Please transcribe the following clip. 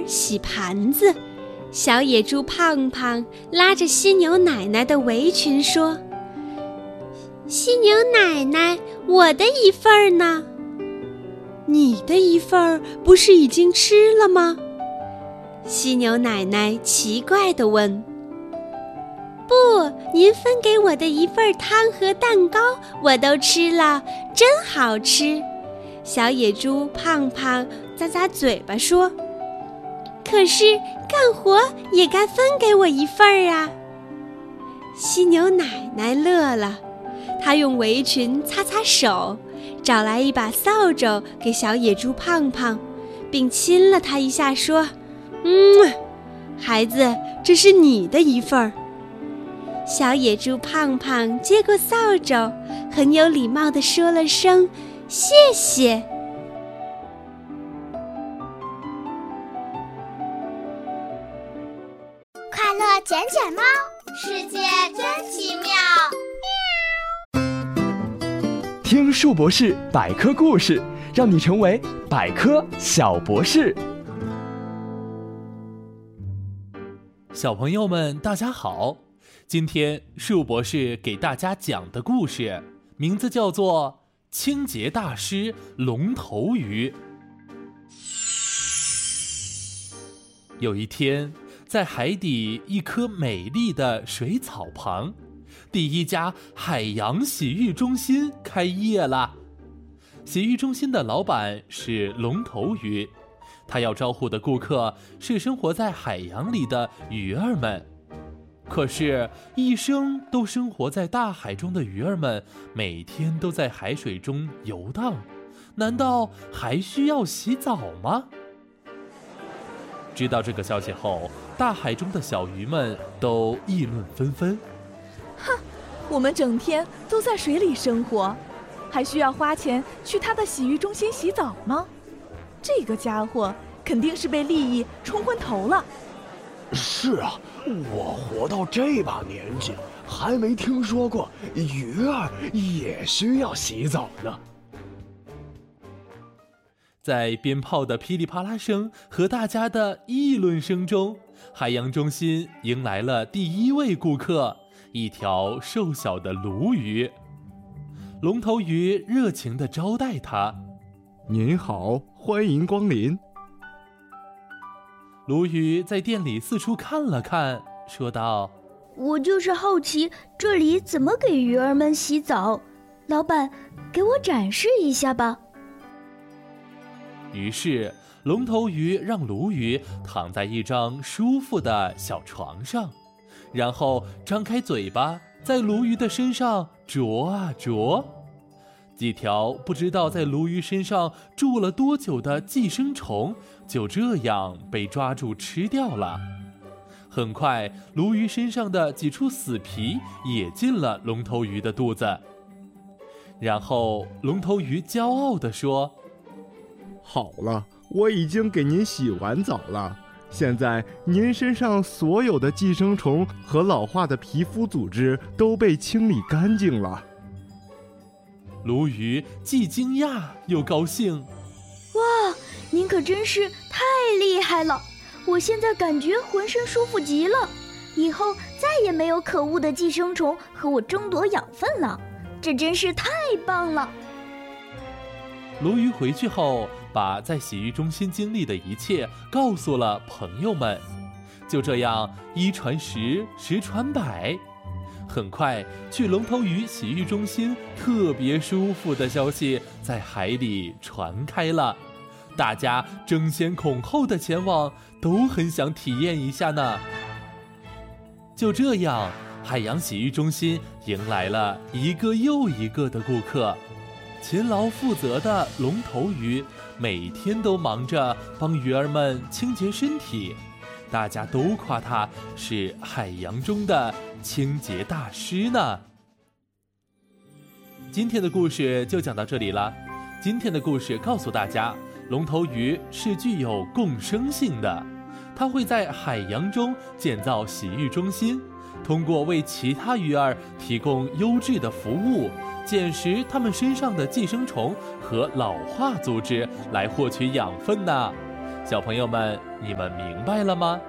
洗盘子。小野猪胖胖拉着犀牛奶奶的围裙说：犀牛奶奶，我的一份呢？你的一份不是已经吃了吗？犀牛奶奶奇怪地问。不，您分给我的一份汤和蛋糕我都吃了，真好吃。小野猪胖胖咂咂嘴巴说，可是干活也该分给我一份啊。犀牛奶奶乐了，她用围裙擦擦手，找来一把扫帚给小野猪胖胖，并亲了他一下说，孩子，这是你的一份。小野猪胖胖接过扫帚，很有礼貌地说了声谢谢。 快乐捡捡猫，世界真奇妙。 听树博士百科故事，让你成为百科小博士。 小朋友们大家好，今天树博士给大家讲的故事名字叫做清洁大师龙头鱼。有一天，在海底一棵美丽的水草旁，第一家海洋洗浴中心开业了。洗浴中心的老板是龙头鱼，他要招呼的顾客是生活在海洋里的鱼儿们。可是，一生都生活在大海中的鱼儿们，每天都在海水中游荡，难道还需要洗澡吗？知道这个消息后，大海中的小鱼们都议论纷纷。 哼，我们整天都在水里生活，还需要花钱去他的洗浴中心洗澡吗？这个家伙肯定是被利益冲昏头了。 是啊，我活到这把年纪，还没听说过鱼儿也需要洗澡呢。 在鞭炮的噼里啪啦声和大家的议论声中，海洋中心迎来了第一位顾客，一条瘦小的鲈鱼。龙头鱼热情地招待他。 您好，欢迎光临。 鲈鱼在店里四处看了看，说道： 我就是好奇这里怎么给鱼儿们洗澡，老板，给我展示一下吧。 于是龙头鱼让鲈鱼躺在一张舒服的小床上，然后张开嘴巴在鲈鱼的身上啄啊啄。几条不知道在鲈鱼身上住了多久的寄生虫就这样被抓住吃掉了。很快，鲈鱼身上的几处死皮也进了龙头鱼的肚子。然后龙头鱼骄傲地说： 好了，我已经给您洗完澡了，现在您身上所有的寄生虫和老化的皮肤组织都被清理干净了。 鲈鱼既惊讶又高兴。 哇，您可真是太厉害了，我现在感觉浑身舒服极了，以后再也没有可恶的寄生虫和我争夺养分了，这真是太棒了。 鲈鱼回去后，把在洗浴中心经历的一切告诉了朋友们。就这样，一传十，十传百。很快，去龙头鱼洗浴中心特别舒服的消息在海里传开了，大家争先恐后的前往，都很想体验一下呢。就这样，海洋洗浴中心迎来了一个又一个的顾客。勤劳负责的龙头鱼每天都忙着帮鱼儿们清洁身体，大家都夸他是海洋中的清洁大师呢。今天的故事就讲到这里了。今天的故事告诉大家，龙头鱼是具有共生性的，它会在海洋中建造洗浴中心，通过为其他鱼儿提供优质的服务，捡食它们身上的寄生虫和老化组织来获取养分呢。 小朋友们，你们明白了吗？